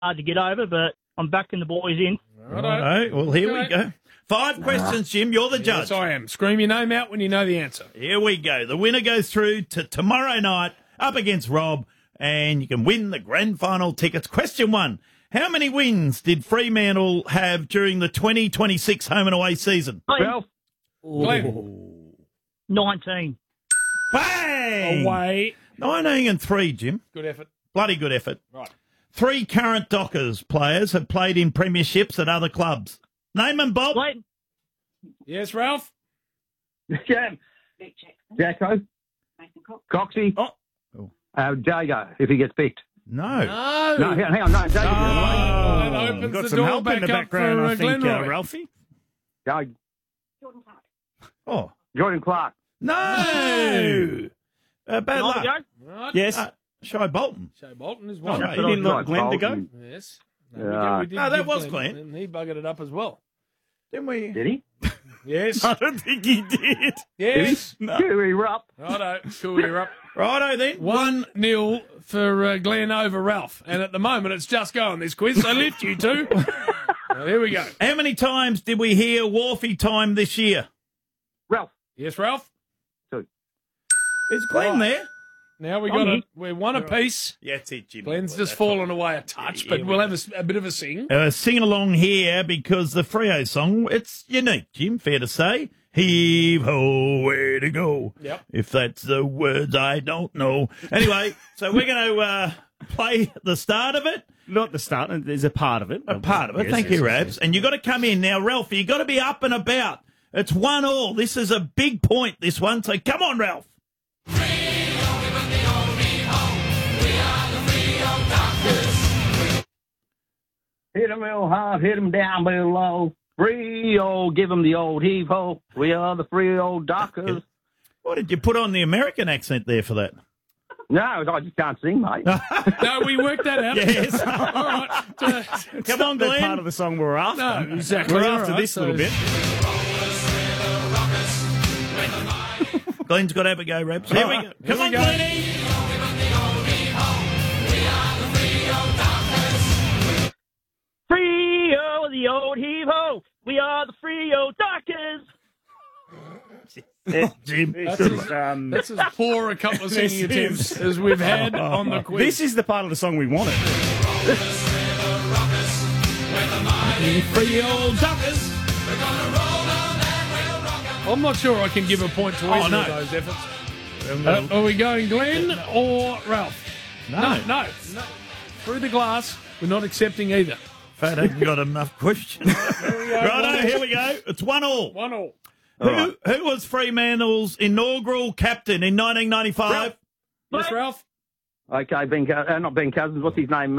hard to get over, but I'm backing the boys in. Righto. Well, here we go. 5 questions, Jim. You're the judge. Yes, I am. Scream your name out when you know the answer. Here we go. The winner goes through to tomorrow night up against Rob, and you can win the grand final tickets. Question 1. How many wins did Fremantle have during the 2026 home and away season? 12. Glenn. 19. Bang! Away. 19 and 3, Jim. Good effort. Bloody good effort. Right. 3 current Dockers players have played in premierships at other clubs. Name them, Bob. Glenn. Yes, Ralph? Jam. Jacko. Coxie. Jago, if he gets picked. No. No, hang on. No, Jago. That opens Got the some door help back in the up background, for I think, Glenroy. Ralphie. Oh. Jordan Clark. No. Bad Can I luck. go? Right. Yes. Shy Bolton. Shea Bolton is Oh, one. right. You didn't let Glenn to go? Yes. Yeah. we did No, that give was Glenn. And he buggered it up as well. Didn't we? Did he? Yes. I don't think he did. Yes. Kiwi Rupp. Righto. Cool, you're up. Righto then. 1-0 for Glenn over Ralph. And at the moment, it's just going, this quiz. So lift you two. Now, here we go. How many times did we hear Wharfie time this year? Ralph. Yes, Ralph? Is Glenn there? Now we got it. We're one apiece. Yeah, that's it, Jim. Glenn's just fallen away a touch, but we'll have a bit of a sing. Sing along here because the Freo song, it's unique, Jim, fair to say. Heave ho, where to go. Yep. If that's the words I don't know. Anyway, so we're going to play the start of it. Not the start. There's a part of it. A part of it. Yes, Thank yes, you, yes, Rabs. yes. And you got to come in. Now, Ralph, you got to be up and about. It's 1-1. This is a big point, this one. So come on, Ralph. Hit him real hard, hit him down below. Freo, give him the old heave-ho. We are the Freo Dockers. What did you put on the American accent there for that? No, I just can't sing, mate. No, we worked that out. Yes. All right. Come on, The Glenn. part of the song we're after. No, exactly. We're All after right, this so- little bit. Glenn's got to have a go, Rabs. Here we go. Come we on, go. Glennie. Freo, the old heave-ho. We are the Freo Dockers. Jim. That's as poor a couple of singing attempts as we've had on the quiz. This is the part of the song we wanted. Freo Dockers. I'm not sure I can give a point to either no. of those efforts. Are we going Glenn or Ralph? No. Through the glass, we're not accepting either. Fat hasn't got enough questions. Righto, here we go. It's 1-1. 1-1. Who was Fremantle's inaugural captain in 1995? Yes, Ralph? Okay, not Ben Cousins. What's his name?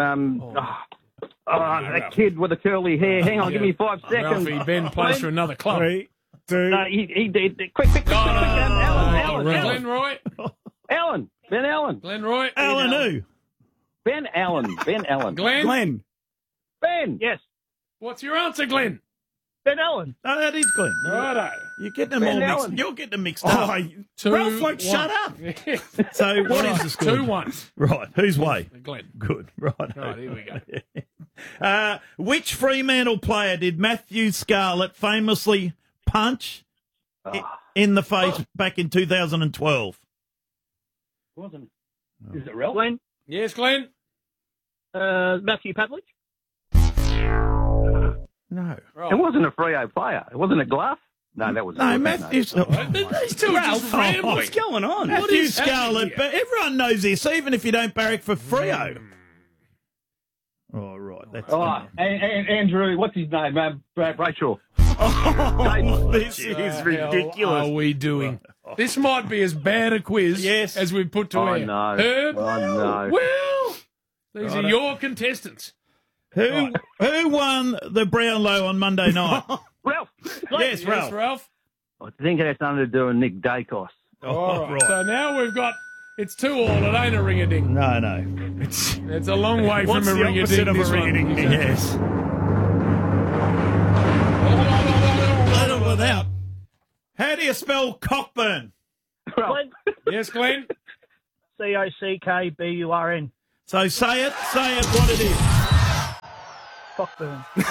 That kid with the curly hair. Hang on, give me 5 seconds. Ralphie, Ben plays for another club. 3, 2. No, he did. Quick. Alan. Glenn Roy. Allen. Ben Allen. Glenn Roy. Alan who? Ben Allen. Glenn. Glenn. Ben. Yes, What's your answer, Glenn? Ben Allen. No, that is Glenn. Righto. You're getting them Ben all mixed. Allen. You're getting them mixed up. Ralph won't 2-1. shut up. So what is the score? 2-1. Right, whose way? Glenn. Good, right. Right, here we go. Which Fremantle player did Matthew Scarlett famously punch in the face back in 2012? Wasn't it? Is it Ralph? Glenn. Yes, Glenn? Matthew Pavlich. No. It wasn't a Freo player. It wasn't a Glove. No, that was No, Matthew. These two are just rambling. What's going on? Matthew Scarlett, but everyone knows this, even if you don't barrack for Freo. Oh, right. That's and Andrew, what's his name? Rachel. This is ridiculous. Are we doing? This might be as bad a quiz as we put to I air. know. Herb? I know. Well, these are your contestants. Who won the Brownlow on Monday night? Ralph. Yes, Ralph. Yes, Ralph. I think it has something to do with Nick Dacos. All right. So now we've got. It's 2-2. It ain't a ring-a-ding. No. It's a long way What's from a the ring-a-ding. opposite of a this one. ring-a-ding? Yes. Little without. How do you spell Cockburn? Glenn. Yes, Glenn. Cockburn. So say it what it is. fuck them. He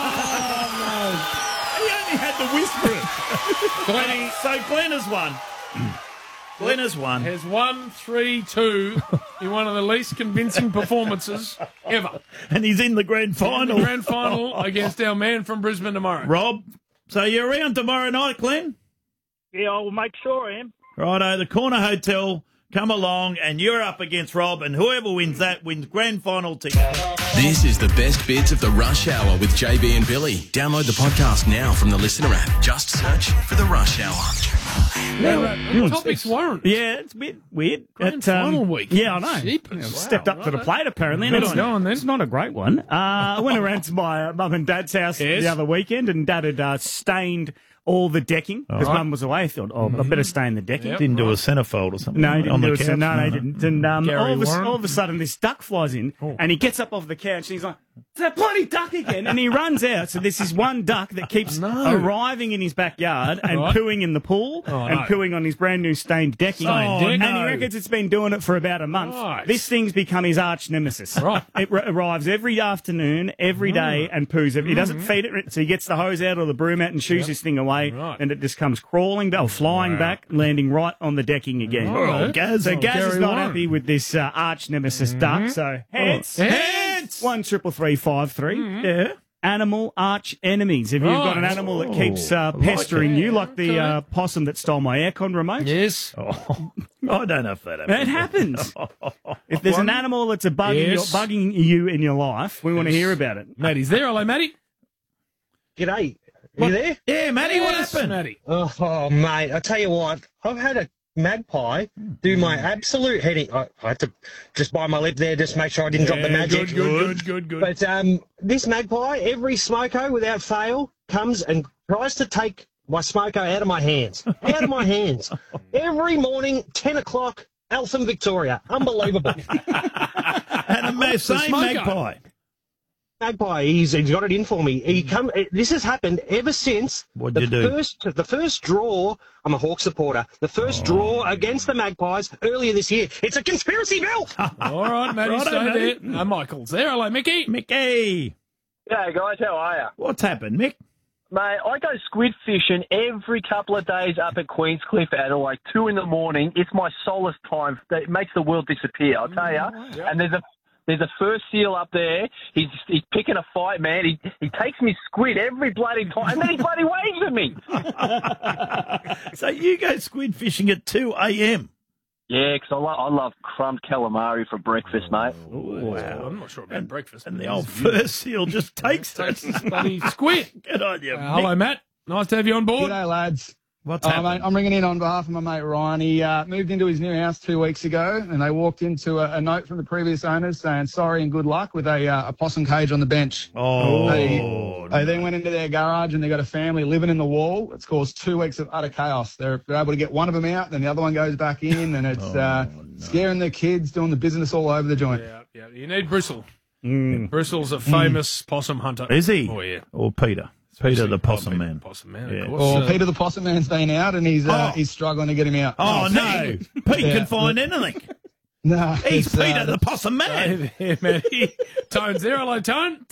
only had to whisper it. Glenny So Glenn has won. Glenn has won. has won 3-2 in one of the least convincing performances ever. And he's in the grand final. The grand final against our man from Brisbane tomorrow. Rob, so you're around tomorrow night, Glenn? Yeah, I'll make sure I am. Righto, the Corner Hotel, come along, and you're up against Rob, and whoever wins that wins grand final tickets. This is the best bits of the Rush Hour with JB and Billy. Download the podcast now from the Listener app. Just search for the Rush Hour. Topics warrant. Yeah, it's a bit weird. Grand final week. Yeah, I know. Jeepers. Stepped up to the plate, apparently. Good It's on you. not- It's not a great one. I went around to my mum and dad's house Yes. the other weekend, and Dad had stained all the decking because right. Mum was away. I thought, I better stain the decking. Yep. Didn't do a centerfold or something? No, he didn't on do the it. couch? No, he didn't. And Gary Warren. all of a sudden, this duck flies in, and he gets up off the couch, and he's like, "It's that bloody duck again!" And he runs out. So there's this one duck that keeps arriving in his backyard and Right. pooing in the pool and no. pooing on his brand new stained decking. Stained deck. And he reckons it's been doing it for about a month. Right. This thing's become his arch nemesis. Right. It arrives every afternoon, every day, and poos. He doesn't feed it, so he gets the hose out or the broom out and shoos this thing away, Right. and it just comes crawling back, flying back, landing right on the decking again. Oh, Gaz. So Gaz Gary is not Warren. happy with this arch nemesis duck. So hence, Hands. 1-333-5-3. Yeah. Animal arch enemies. If you've got an Right. animal that keeps pestering you, like the Okay. possum that stole my aircon remote. Yes. Oh, I don't know if that happens. It happens. If there's an animal that's Yes. bugging you in your life, we want to hear about it. Matty's there. Hello, Matty. G'day. Are you there? Yeah, Matty, what Yes, happened? Matty. Oh, mate, I tell you what, I've had a magpie do my absolute heading. I had to just bite my lip there, just make sure I didn't drop the magic. Good. But this magpie, every smoko without fail, comes and tries to take my smoko out of my hands. Out of my hands. Every morning, 10 o'clock, Eltham, Victoria. Unbelievable. And the same smoker. magpie. Magpie, he's got it in for me. This has happened ever since What'd you do? the first draw. I'm a Hawk supporter. The first draw against the Magpies earlier this year. It's a conspiracy, Bill. All right, Matty, Righto, stay Matty. there. Michael's there. Hello, Mickey. Mickey, G'day, guys. How are you? what's happened, Mick? Mate, I go squid fishing every couple of days up at Queenscliff at like 2 in the morning. It's my solace time. It makes the world disappear, I'll tell you. And there's a first seal up there. He's picking a fight, man. He takes me squid every bloody time, and then he bloody waves at me. So you go squid fishing at 2 a.m. Yeah, 'cause I love crumbed calamari for breakfast, mate. Wow. I'm not sure about breakfast. And the old first seal just takes Takes it. this bloody squid. Good on you, Mick. Hello, Matt. Nice to have you on board. G'day, lads. What's Mate, happened? I'm ringing in on behalf of my mate Ryan. He moved into his new house 2 weeks ago, and they walked into a note from the previous owners saying sorry and good luck with a possum cage on the bench. Oh, They then went into their garage and they got a family living in the wall. It's caused 2 weeks of utter chaos. They're able to get one of them out, then the other one goes back in, and it's scaring the kids, doing the business all over the joint. Yeah. You need Bristle. Bristle's a famous possum hunter. is he? Oh, yeah. Or Peter? Peter the possum man. Possum man, Yeah. of Well, course. Peter the Possum Man's been out, and he's struggling to get him out. Oh, no. Pete Yeah. can find anything. No, He's it's, Peter the possum man. Yeah, Matty. Tone's there. Hello, Tone.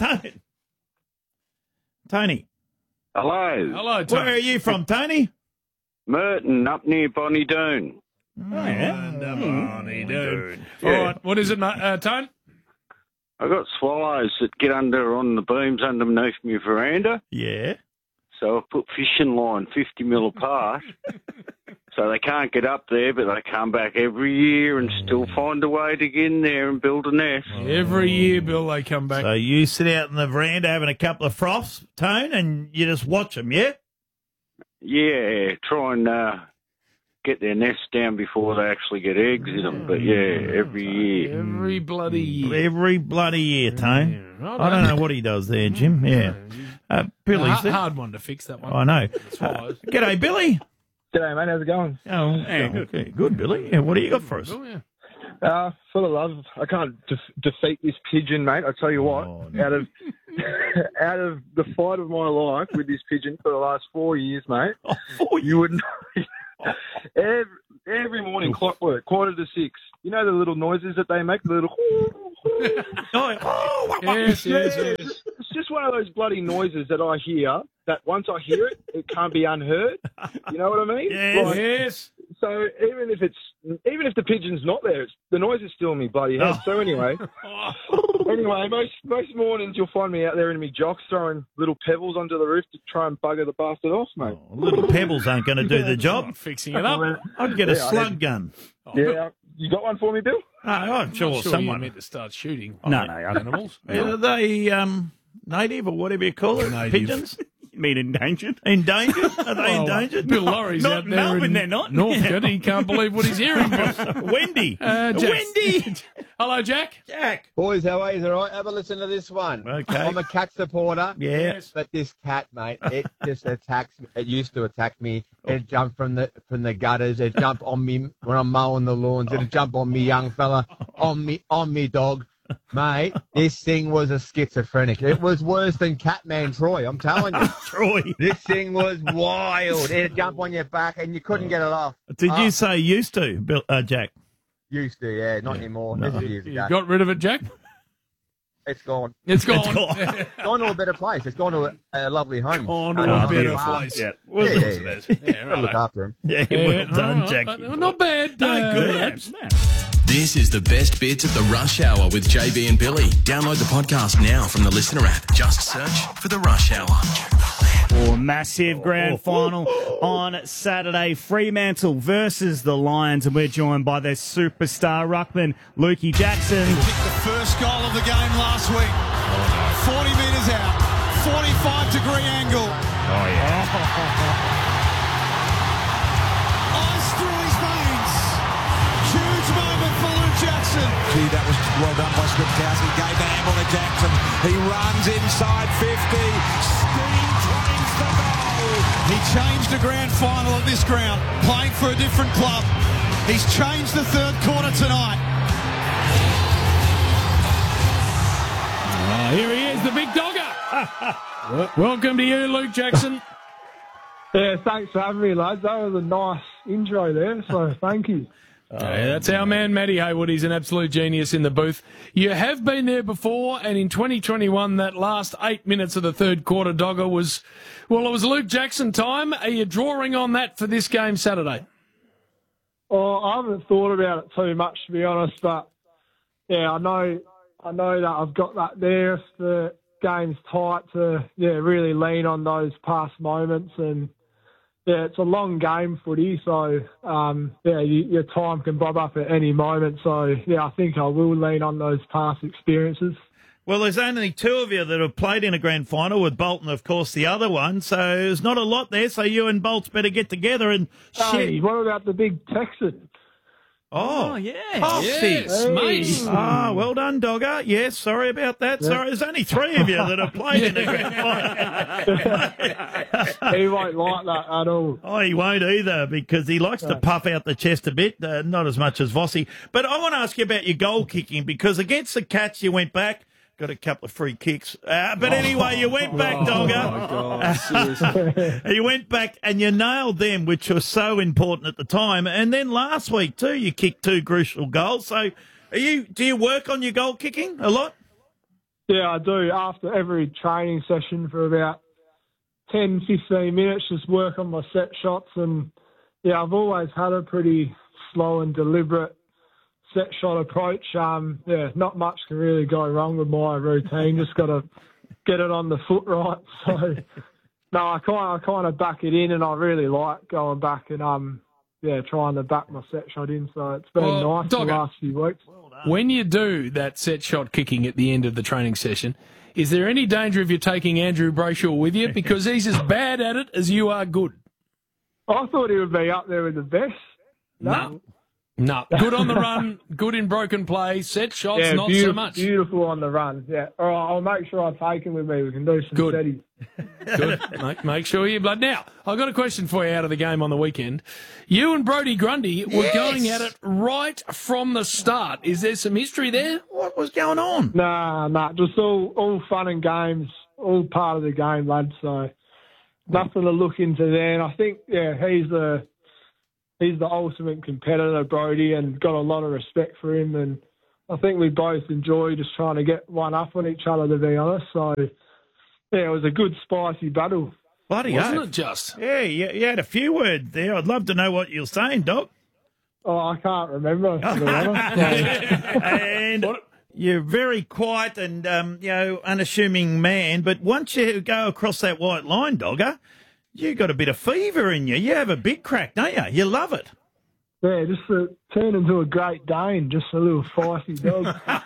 Tony. Hello, Hello, Tone. Where are you from, Tony? Merton, up near Bonnie Doon. Oh, yeah. Dude. All right. What is it, Tone? I got swallows that get under on the beams underneath my veranda, Yeah. so I put fishing line 50 mil apart, so they can't get up there, but they come back every year and still find a way to get in there and build a nest. Every year, Bill, they come back. So you sit out in the veranda having a couple of froths, Tone, and you just watch them, yeah? Yeah, try and get their nest down before they actually get eggs in them, but yeah, every year. Every bloody year. Every bloody year, Tone. Yeah, I don't know what he does there, Jim. Yeah. Billy's there. Hard one to fix, that one. I know. Swallows. G'day, Billy. G'day, mate. How's it going? Oh, okay. Good, Billy. Yeah, what do you got for us? Oh, yeah. For the love, I can't defeat this pigeon, mate. I tell you what, out of the fight of my life with this pigeon for the last 4 years, mate, you would know. Every morning, clockwork, 5:45. You know the little noises that they make, the little. Yes. It's just just one of those bloody noises that I hear, that once I hear it, it can't be unheard. You know what I mean? Yes. So even if the pigeon's not there, the noise is still in my bloody head. Oh. So anyway, most mornings you'll find me out there in my jocks throwing little pebbles onto the roof to try and bugger the bastard off, mate. Oh, little pebbles aren't going to do the job. Fixing it up. I'd get a slug gun. Yeah, you got one for me, Bill? Oh, I'm sure, Sure, someone. you meant to start shooting. No, animals. Are they native or whatever you call it? Native. Pigeons? You mean endangered? Endangered? Are they endangered? Bill Laurie's Not out there Melbourne, in they're not. Northcote. He can't believe what he's hearing. Wendy. Jack. Wendy. Hello, Jack. Jack. Boys, how are you? All right? Have a listen to this one. Okay. I'm a cat supporter. Yes. But this cat, mate, it just attacks me. It used to attack me. It'd jump from the gutters. It'd jump on me when I'm mowing the lawns. It'd jump on me, young fella, on me dog. Mate, this thing was a schizophrenic. It was worse than Catman Troy, I'm telling you. Troy. This thing was wild. It'd jump on your back and you couldn't get it off. Did you say used to, Bill, Jack? Used to, yeah. Not anymore. This is years You ago. got rid of it, Jack? It's gone. It's gone. It's gone to a better place. It's gone to a lovely home. Gone to a better place. Yeah. Well, Gotta look after him. Yeah, well done, Jack. Not bad. No, good. Perhaps. This is the best bits of the Rush Hour with JB and Billy. Download the podcast now from the Listener app. Just search for the Rush Hour. Massive grand final on Saturday. Fremantle versus the Lions, and we're joined by their superstar ruckman, Lukey Jackson. Kicked the first goal of the game last week. 40 metres out. 45-degree angle. Oh, yeah. Ice through his veins. Huge moment for Luke Jackson. Gee, that was well done by Switkowski. Gave the handle to Jackson. He runs inside 50. Steam trains the goal. He changed the grand final at this ground, playing for a different club. He's changed the third quarter tonight. Here he is, the big dogger. Welcome to you, Luke Jackson. Yeah, thanks for having me, lads. That was a nice intro there, so thank you. That's our man, Matty Haywood. He's an absolute genius in the booth. You have been there before, and in 2021, that last 8 minutes of the third quarter, dogger, was, well, it was Luke Jackson time. Are you drawing on that for this game Saturday? Oh, I haven't thought about it too much, to be honest, but yeah, I know that I've got that there if the game's tight to really lean on those past moments. And yeah, it's a long game footy, so your time can bob up at any moment. So yeah, I think I will lean on those past experiences. Well, there's only two of you that have played in a grand final, with Bolton, of course, the other one. So there's not a lot there. So you and Bolts better get together and Hey, what about the big Texan? Oh, yeah. Yes, mate. Ah, well done, Dogger. Yes, sorry about that. Sorry, there's only three of you that have played in a grand final. He won't like that at all. Oh, he won't either, because he likes to puff out the chest a bit, not as much as Vossi. But I want to ask you about your goal kicking, because against the Cats you went back, got a couple of free kicks. But anyway, you went back, Dogger. Oh, my God, seriously. You went back and you nailed them, which was so important at the time. And then last week, too, you kicked two crucial goals. So do you work on your goal kicking a lot? Yeah, I do. After every training session for about 10, 15 minutes, just work on my set shots. And, yeah, I've always had a pretty slow and deliberate set shot approach. Not much can really go wrong with my routine. Just got to get it on the foot right. So, no, I kind of back it in, and I really like going back and trying to back my set shot in. So it's been nice Dogger, the last few weeks. When you do that set shot kicking at the end of the training session, is there any danger of you taking Andrew Brayshaw with you? Because he's as bad at it as you are good. I thought he would be up there with the best. No. Good on the run, good in broken play, set shots, Yeah, not so much. Beautiful on the run. Yeah. All right, I'll make sure I take him with me. We can do some steadies. Good. Make sure you blood. Now, I've got a question for you out of the game on the weekend. You and Brodie Grundy were going at it right from the start. Is there some history there? What was going on? Nah. Just all fun and games, all part of the game, lads. So nothing to look into there. And I think, he's the ultimate competitor, Brodie, and got a lot of respect for him. And I think we both enjoy just trying to get one up on each other, to be honest. So, Yeah, it was a good spicy battle. Bloody Wasn't oath. it just? Yeah, you had a few words there. I'd love to know what you're saying, Doc. Oh, I can't remember. To be honest. And you're very quiet and, unassuming man, but once you go across that white line, Dogger, you got a bit of fever in you. You have a big crack, don't you? You love it. Yeah, just turn into a Great Dane, just a little feisty dog.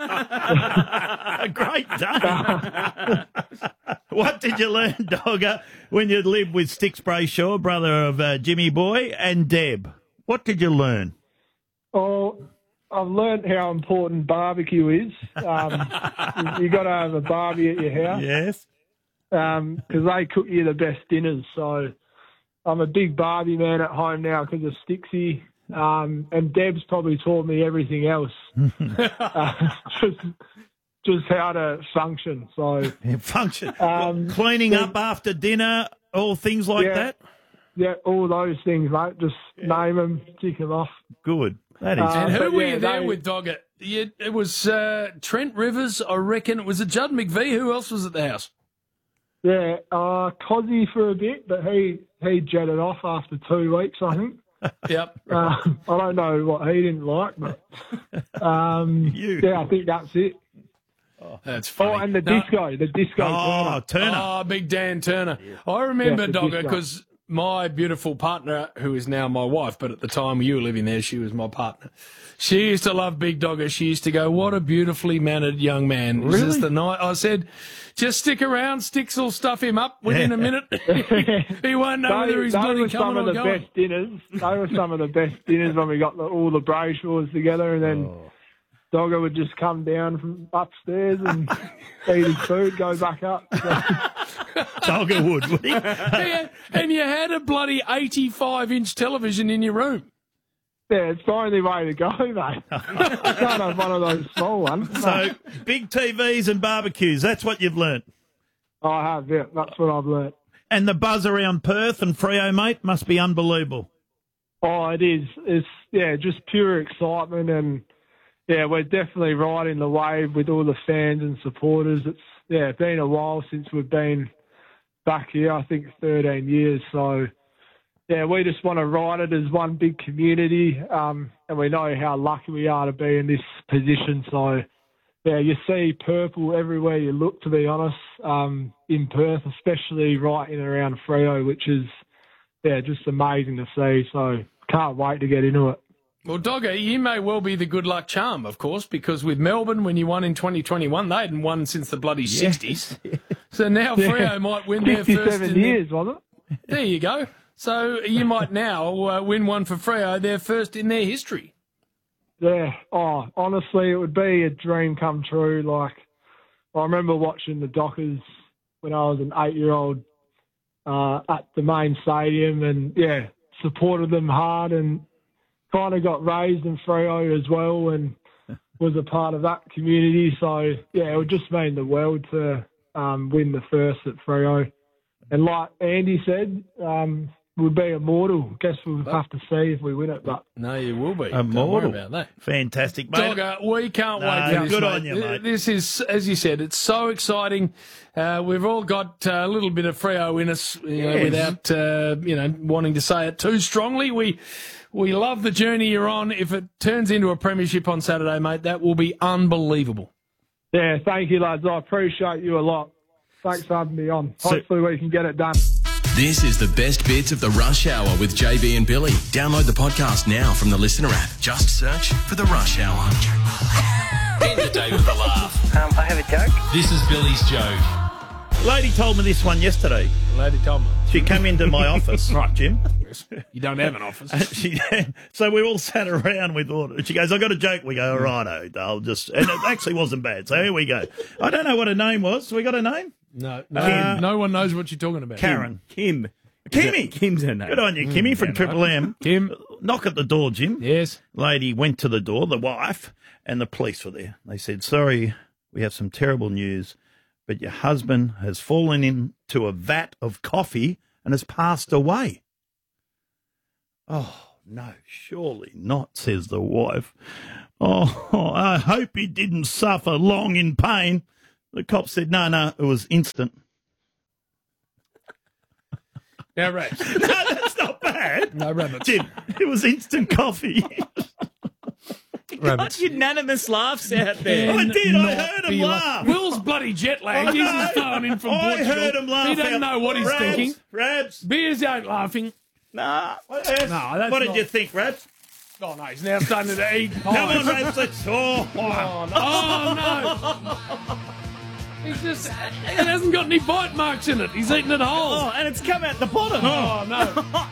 A Great Dane. What did you learn, Dogger, when you lived with Sticks Brayshaw, brother of Jimmy Boy, and Deb? What did you learn? Oh, I've learnt how important barbecue is. You got to have a barbie at your house. Yes. Because they cook you the best dinners. So I'm a big Barbie man at home now because of Stixie. And Deb's probably taught me everything else. Just how to function. So function. Cleaning up after dinner, all things like that? Yeah, all those things, mate. Just name them, tick them off. Good. That is. And who were you there with, Dogger? It was Trent Rivers, I reckon. Was it Judd McVie? Who else was at the house? Yeah, Cozzy for a bit, but he jetted off after 2 weeks, I think. Yep. I don't know what he didn't like, but yeah, I think that's it. That's funny. Oh, and the disco. Turner. Oh, Big Dan Turner. I remember, Yeah, the Dogger, disco. because my beautiful partner, who is now my wife, but at the time you were living there, she was my partner. She used to love Big Dogger. She used to go, what a beautifully mannered young man. It was just the night. I said, just stick around. Sticks will stuff him up within a minute. He won't know whether he's bloody coming or going. Best dinners. They were some of the best dinners when we got all the Brayshaws together, and then Dogger would just come down from upstairs and eat his food, go back up. Dogger would he? Yeah, and you had a bloody 85-inch television in your room. Yeah, it's the only way to go, mate. I can't have one of those small ones. So, big TVs and barbecues, that's what you've learnt. I have, yeah. That's what I've learnt. And the buzz around Perth and Freo, mate, must be unbelievable. Oh, it is. It's, just pure excitement, and, we're definitely riding the wave with all the fans and supporters. It's, been a while since we've been back here, I think 13 years, so... Yeah, we just want to ride it as one big community, and we know how lucky we are to be in this position. So, you see purple everywhere you look, to be honest, in Perth, especially right in and around Freo, which is, just amazing to see. So, can't wait to get into it. Well, Dogger, you may well be the good luck charm, of course, because with Melbourne, when you won in 2021, they hadn't won since the bloody 60s. So now Freo might win their first... 57 years, wasn't it? There you go. So you might now win one for Freo, their first in their history. Yeah. Oh, honestly, it would be a dream come true. Like, I remember watching the Dockers when I was an 8-year-old at the main stadium, and supported them hard, and kind of got raised in Freo as well, and was a part of that community. So it would just mean the world to win the first at Freo. And like Andy said, we'll be immortal. Guess we'll have to see if we win it. But no, you will be. Immortal. Don't worry about that. Fantastic, mate. Dogger, we can't wait for this, good mate. on you, mate. This is, as you said, it's so exciting. We've all got a little bit of Freo in us, without wanting to say it too strongly. We love the journey you're on. If it turns into a premiership on Saturday, mate, that will be unbelievable. Yeah, thank you, lads. I appreciate you a lot. Thanks for having me on. Hopefully we can get it done. This is the best bits of the Rush Hour with JB and Billy. Download the podcast now from the Listener app. Just search for the Rush Hour. End the day with a laugh. I have a joke. This is Billy's joke. Lady told me this one yesterday. Lady told me. She came into my office, right, Jim? You don't have an office. So we all sat around with order. She goes, I got a joke. We go, all right, I'll just... And it actually wasn't bad, so here we go. I don't know what her name was. We got a name? No, no one knows what you're talking about. Karen. Kim. Kimmy. Kim's her name. Good on you, Kimmy, from Triple M. Kim. Knock at the door, Jim. Yes. Lady went to the door, the wife, and the police were there. They said, sorry, we have some terrible news, but your husband has fallen into a vat of coffee and has passed away. Oh, no, surely not, says the wife. Oh, I hope he didn't suffer long in pain. The cop said, no, it was instant. Now, Raps. No, that's not bad. No, rabbits. Jim, it was instant coffee. Got unanimous laughs out there. I did. I heard him laugh. Will's bloody jet lagged. He's just phone in from I Portugal. heard him laugh. He doesn't know what he's thinking. Rabs. Beers ain't laughing. Nah. What did you think, Rabs? Oh, no, he's now starting to eat Come on, pies. Rabs. Let's... Oh, no. He's just, it hasn't got any bite marks in it. He's eating it whole. Oh, and it's come out the bottom. Oh, no.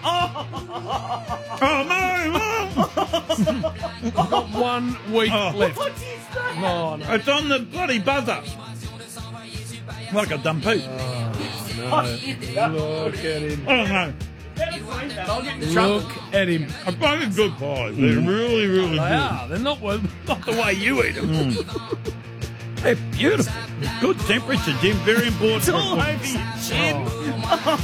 He's got 1 week left. What is that? Oh, no. It's on the bloody buzzer. Like a dumb poo. Look at him. Oh, no. Look at him. I find it good pies. They're really, really They good. are. They're not the way you eat them. They're beautiful. Good temperature, Jim. Very important. It's all over your chin.